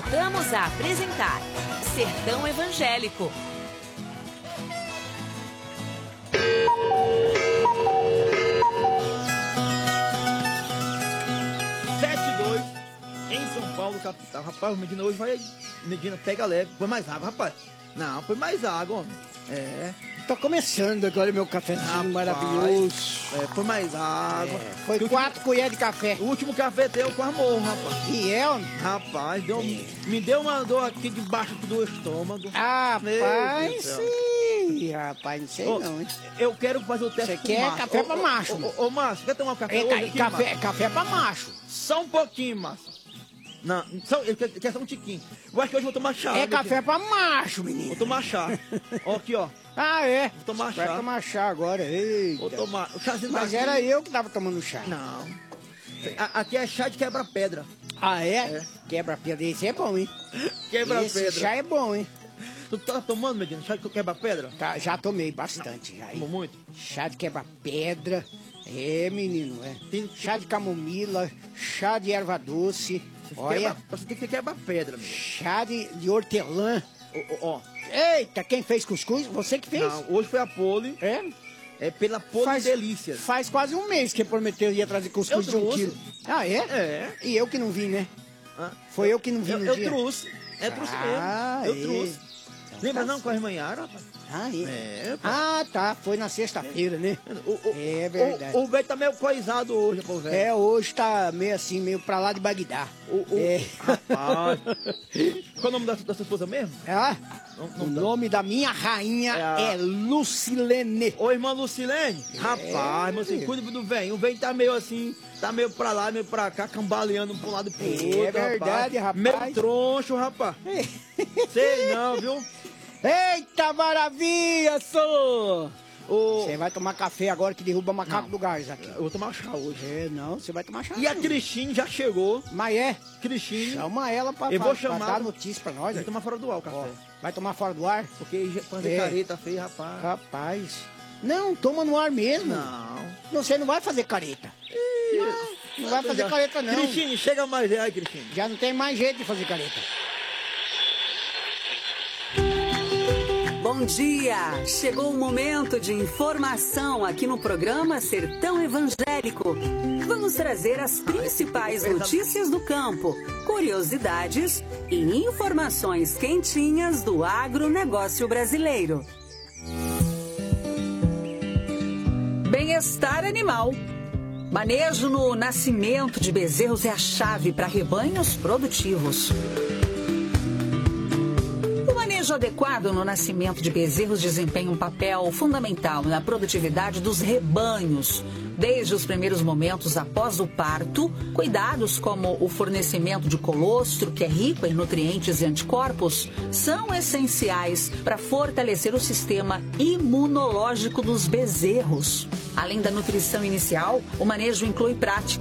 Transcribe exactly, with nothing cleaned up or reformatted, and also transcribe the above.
Voltamos a apresentar Sertão Evangélico. sete e dois em São Paulo, capital. Rapaz, o Medina hoje vai... Medina, pega leve. Põe mais água, rapaz. Não, põe mais água, homem. É... Tá começando agora meu cafezinho Rapaz, maravilhoso. É, põe mais água. É, foi que quatro último... colheres de café. O último café teu com amor, rapaz. E é, homem? Rapaz, deu, é. me deu uma dor aqui debaixo do estômago. Rapaz, sim. Rapaz, não sei ô, não, hein? Eu quero fazer o teste. Você quer Márcio. café ô, pra macho? Ô, ô, ô, Márcio, quer tomar um café é, hoje aqui, café, Márcio? café pra macho. Só um pouquinho, Márcio. Não, só, eu quero, quero só um tiquinho. Eu acho que hoje eu vou tomar chá. É café aqui. Pra macho, menino. Vou tomar chá. Ó, aqui, ó. Ah, é? Vou tomar Vai chá. Vai tomar chá agora, eita. Vou tomar. O chazinho Mas tá era aqui. eu que tava tomando chá. Não. A, aqui é chá de quebra-pedra. Ah, é? é. Quebra-pedra, esse é bom, hein? Quebra-pedra. Esse chá é bom, hein? Tu tá tomando, Medina, chá de quebra-pedra? Tá, já tomei bastante. Já, Tomou muito? Chá de quebra-pedra. É, menino, é. Tem... Chá de camomila, chá de erva doce. Olha. Quebra, você tem que quebrar pedra, meu. Chá de, de hortelã. Ó, ó. Eita, quem fez cuscuz? Você que fez? Não, hoje foi a Poli. É? É pela Poli faz, Delícias. Faz quase um mês que prometeu ia trazer cuscuz de um quilo. Ah, é? É. E eu que não vim, né? Ah, foi eu que não vim eu, no eu dia. Trouxe. É, trouxe ah, mesmo. Eu é. trouxe. Então, lembra tá não com a irmã Yara, rapaz? Ah, é? É, ah, tá. Foi na sexta-feira, né? O, o, é verdade. O velho tá meio coisado hoje, pô, velho. É, hoje tá meio assim, meio pra lá de Bagdá. O, o, é. Rapaz. Qual é o nome da, da sua esposa mesmo? Ah, não, não o dá. nome da minha rainha é, a... é Lucilene. Ô, irmã Lucilene. É. Rapaz, irmã, assim, cuida do velho. O velho tá meio assim, tá meio pra lá, meio pra cá, cambaleando pra um lado e pro outro. É verdade, rapaz. Meio troncho, rapaz. Sei não, viu? Eita maravilha, sou! Você o... vai tomar café agora que derruba macaco não. do gás aqui. Eu vou tomar chá hoje. É, não, você vai tomar chá. E não. A Cristine já chegou. Mas é? Cristine. Chama ela pra, eu pra, vou chamar... pra dar notícia pra nós. Vai tomar fora do ar o café. Ó, vai tomar fora do ar? Porque já fazer é. careta feia, rapaz. Rapaz. Não, toma no ar mesmo. Não. Você não vai fazer careta. Ih, não, não vai fazer já. careta, não. Cristine, chega mais aí, Cristine. Já não tem mais jeito de fazer careta. Bom dia! Chegou o momento de informação aqui no programa Sertão Evangélico. Vamos trazer as principais notícias do campo, curiosidades e informações quentinhas do agronegócio brasileiro. Bem-estar animal. Manejo no nascimento de bezerros é a chave para rebanhos produtivos. O manejo adequado no nascimento de bezerros desempenha um papel fundamental na produtividade dos rebanhos. Desde os primeiros momentos após o parto, cuidados como o fornecimento de colostro, que é rico em nutrientes e anticorpos, são essenciais para fortalecer o sistema imunológico dos bezerros. Além da nutrição inicial, o manejo inclui práticas